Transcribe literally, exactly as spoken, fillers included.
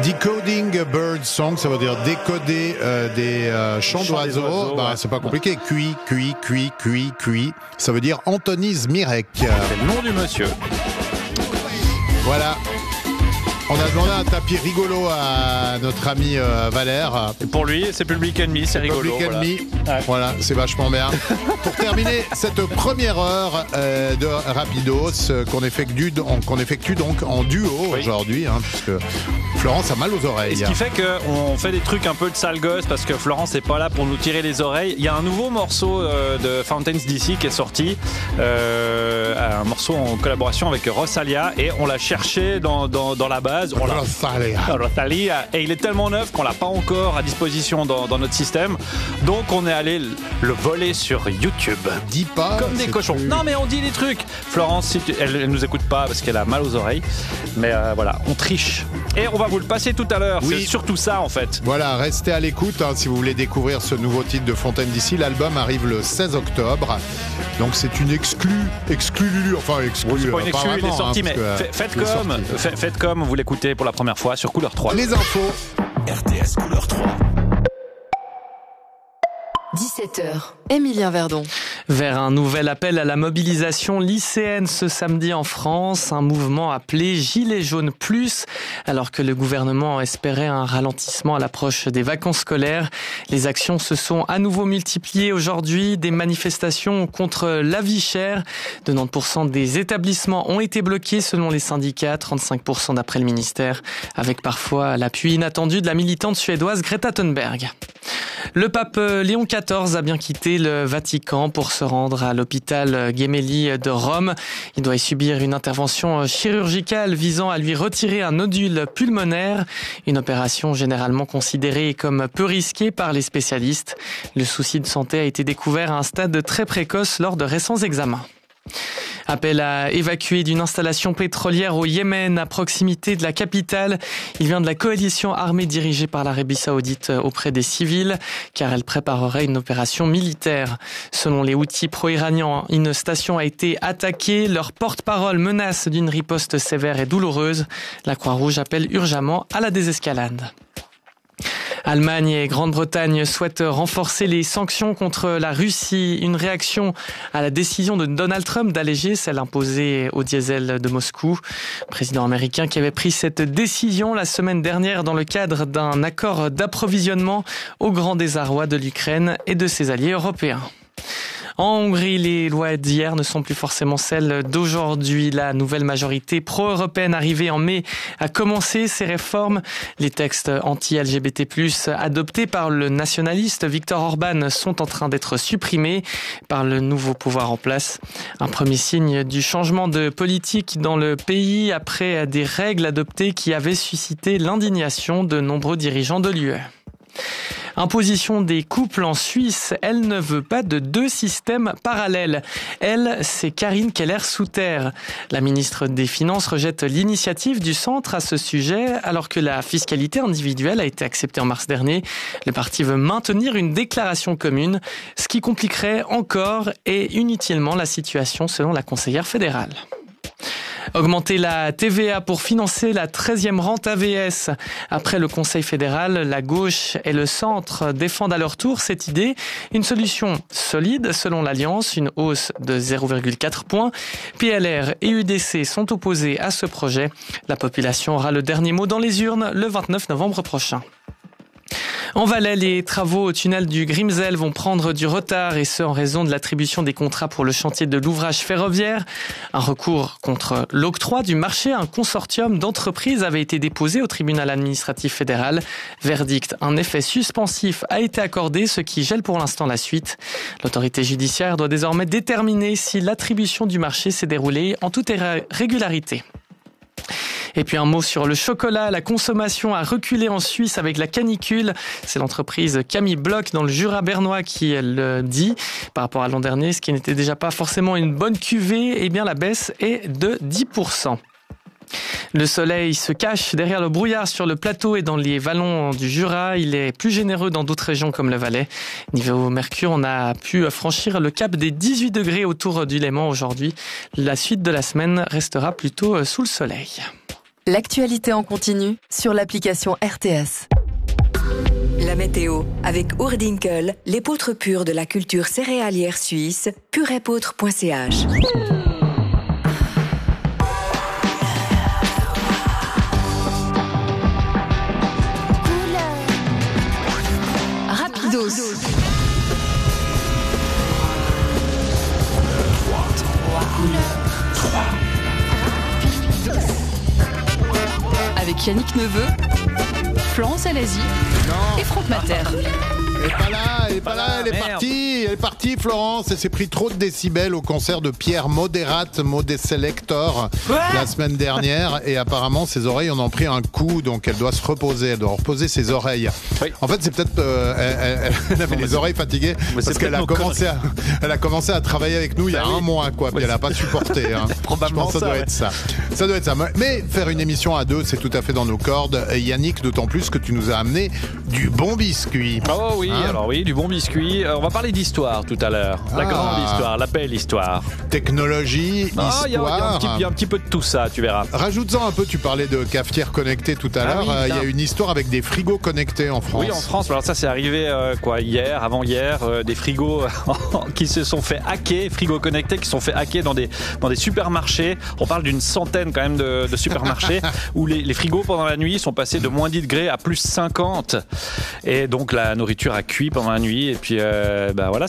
Decoding bird song, ça veut dire décoder euh, des euh, chants Chant d'oiseaux. des oiseaux, Bah, ouais. c'est pas compliqué. Cuit, cuit, cuit, cuit, cuit. Ça veut dire Anthony Zmirek. C'est le nom du monsieur. Voilà. On a demandé un tapis rigolo à notre ami euh, Valère. Et pour lui, c'est Public Enemy, c'est rigolo. Public voilà. Enemy. Ouais. Voilà, c'est vachement bien. Pour terminer cette première heure euh, de Rapidos euh, qu'on effectue, qu'on effectue donc en duo Oui. aujourd'hui, hein, puisque Florence a mal aux oreilles. Et ce qui fait qu'on fait des trucs un peu de sale gosse parce que Florence n'est pas là pour nous tirer les oreilles. Il y a un nouveau morceau euh, de Fountains D C qui est sorti, euh, un morceau en collaboration avec Rosalia, et on l'a cherché dans, dans, dans la base. On l'a Rosalia. Rosalia, et il est tellement neuf qu'on l'a pas encore à disposition dans, dans notre système. Donc on est allé le voler sur YouTube. Dis pas. Comme des c'est cochons. plus- Non mais on dit des trucs. Florence, si tu- elle, elle nous écoute pas parce qu'elle a mal aux oreilles. Mais euh, voilà, on triche. Et on va vous le passer tout à l'heure. Oui. C'est surtout ça en fait. Voilà, restez à l'écoute hein, si vous voulez découvrir ce nouveau titre de Fontaine d'ici. L'album arrive le seize octobre. Donc c'est une exclue, exclue Lulu, enfin exclue. Bon, c'est pas euh, une exclue, il est vraiment, sorti, hein, mais parce que, fa- faites il est comme, sorti. fa- faites comme vous l'écoutez pour la première fois sur Couleur trois. Les infos. R T S Couleur trois. dix-sept heures. Émilien Verdon. Vers un nouvel appel à la mobilisation lycéenne ce samedi en France, un mouvement appelé Gilets jaunes plus. Alors que le gouvernement espérait un ralentissement à l'approche des vacances scolaires, les actions se sont à nouveau multipliées aujourd'hui. Des manifestations contre la vie chère. quatre-vingt-dix pour cent des établissements ont été bloqués selon les syndicats, trente-cinq pour cent d'après le ministère, avec parfois l'appui inattendu de la militante suédoise Greta Thunberg. Le pape Léon quatorze a bien quitté le Vatican pour se rendre à l'hôpital Gemelli de Rome. Il doit y subir une intervention chirurgicale visant à lui retirer un nodule pulmonaire, une opération généralement considérée comme peu risquée par les spécialistes. Le souci de santé a été découvert à un stade très précoce lors de récents examens. Appel à évacuer d'une installation pétrolière au Yémen à proximité de la capitale. Il vient de la coalition armée dirigée par l'Arabie Saoudite auprès des civils, car elle préparerait une opération militaire. Selon les Houthis pro-iraniens, une station a été attaquée. Leur porte-parole menace d'une riposte sévère et douloureuse. La Croix-Rouge appelle urgemment à la désescalade. Allemagne et Grande-Bretagne souhaitent renforcer les sanctions contre la Russie. Une réaction à la décision de Donald Trump d'alléger celle imposée au diesel de Moscou. Le président américain qui avait pris cette décision la semaine dernière dans le cadre d'un accord d'approvisionnement au grand désarroi de l'Ukraine et de ses alliés européens. En Hongrie, les lois d'hier ne sont plus forcément celles d'aujourd'hui. La nouvelle majorité pro-européenne arrivée en mai a commencé ses réformes. Les textes anti-L G B T plus, adoptés par le nationaliste Viktor Orban sont en train d'être supprimés par le nouveau pouvoir en place. Un premier signe du changement de politique dans le pays après des règles adoptées qui avaient suscité l'indignation de nombreux dirigeants de l'U E. Imposition des couples en Suisse, elle ne veut pas de deux systèmes parallèles. Elle, c'est Karine Keller-Souter. La ministre des Finances rejette l'initiative du centre à ce sujet, alors que la fiscalité individuelle a été acceptée en mars dernier. Le parti veut maintenir une déclaration commune, ce qui compliquerait encore et inutilement la situation selon la conseillère fédérale. Augmenter la T V A pour financer la treizième rente A V S. Après le Conseil fédéral, la gauche et le centre défendent à leur tour cette idée. Une solution solide selon l'Alliance, une hausse de zéro virgule quatre points. P L R et U D C sont opposés à ce projet. La population aura le dernier mot dans les urnes le vingt-neuf novembre prochain. En Valais, les travaux au tunnel du Grimsel vont prendre du retard et ce en raison de l'attribution des contrats pour le chantier de l'ouvrage ferroviaire. Un recours contre l'octroi du marché à un consortium d'entreprises avait été déposé au tribunal administratif fédéral. Verdict, un effet suspensif a été accordé, ce qui gèle pour l'instant la suite. L'autorité judiciaire doit désormais déterminer si l'attribution du marché s'est déroulée en toute régularité. Et puis un mot sur le chocolat. La consommation a reculé en Suisse avec la canicule. C'est l'entreprise Camille Bloch dans le Jura bernois qui le dit. Par rapport à l'an dernier, ce qui n'était déjà pas forcément une bonne cuvée, eh bien la baisse est de dix pour cent. Le soleil se cache derrière le brouillard sur le plateau et dans les vallons du Jura. Il est plus généreux dans d'autres régions comme le Valais. Niveau mercure, on a pu franchir le cap des dix-huit degrés autour du Léman aujourd'hui. La suite de la semaine restera plutôt sous le soleil. L'actualité en continu sur l'application R T S. La météo avec Ourdinkel, l'épeautre pure de la culture céréalière suisse, purépeautre point c h. Rapidos. Avec Yannick Neveu, Florence Alazi et Franck Mater. Elle est pas là, elle est pas là, elle est Merde. partie, elle est partie Florence, elle s'est pris trop de décibels au concert de Pierre Moderate, Modé Selector, la semaine dernière, et apparemment ses oreilles en ont pris un coup, donc elle doit se reposer, elle doit reposer ses oreilles. Oui. En fait, c'est peut-être, euh, elle, elle, elle avait non, les oreilles fatiguées, parce qu'elle a commencé à, elle a commencé à travailler avec nous il y a bah, un oui. mois, quoi, puis oui, elle a pas supporté. Hein. Probablement Je pense que ça, ça doit ouais. être ça. Ça doit être ça. Mais faire une émission à deux, c'est tout à fait dans nos cordes. Et Yannick, d'autant plus que tu nous as amené du bon biscuit. Oh oui. Hein alors oui, du bon biscuit. Euh, on va parler d'histoire tout à l'heure. La ah. grande histoire, la belle histoire. Technologie, ah, histoire. Il y, y, y, y a un petit peu de tout ça, tu verras. Rajoute-en un peu, tu parlais de cafetière connectée tout à ah, l'heure. Il oui, y a une histoire avec des frigos connectés en France. Oui, en France. Alors ça, c'est arrivé euh, quoi, hier, avant-hier, euh, des frigos qui se sont fait hacker, frigos connectés qui se sont fait hacker dans des, dans des supermarchés. On parle d'une centaine quand même de, de supermarchés où les, les frigos pendant la nuit sont passés de moins dix degrés à plus cinquante. Et donc la nourriture a cuit pendant la nuit et puis euh, bah voilà,